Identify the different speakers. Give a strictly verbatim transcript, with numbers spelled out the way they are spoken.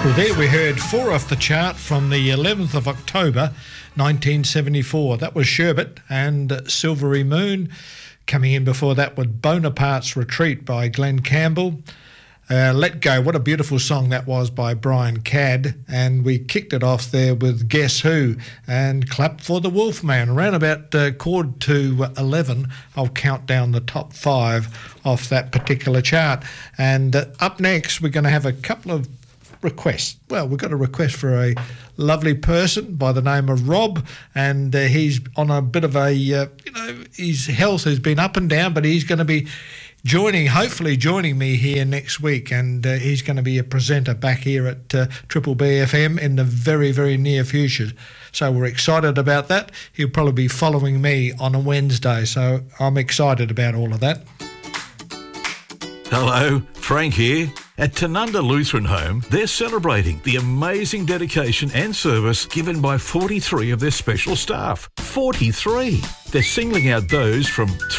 Speaker 1: Well, there we heard four off the chart from the eleventh of October nineteen seventy-four. That was Sherbet and Silvery Moon. Coming in before that with Bonaparte's Retreat by Glenn Campbell. Uh, Let Go, what a beautiful song that was by Brian Cadd. And we kicked it off there with Guess Who and Clap for the Wolfman. Around about uh, chord to eleven, I'll count down the top five off that particular chart. And uh, up next, we're going to have a couple of request. Well, we've got a request for a lovely person by the name of Rob, and uh, he's on a bit of a, uh, you know, his health has been up and down, but he's going to be joining, hopefully joining me here next week, and uh, he's going to be a presenter back here at uh, Triple B F M in the very, very near future. So we're excited about that. He'll probably be following me on a Wednesday, so I'm excited about all of that.
Speaker 2: Hello, Frank here. At Tanunda Lutheran Home, they're celebrating the amazing dedication and service given by forty-three of their special staff. forty-three! They're singling out those from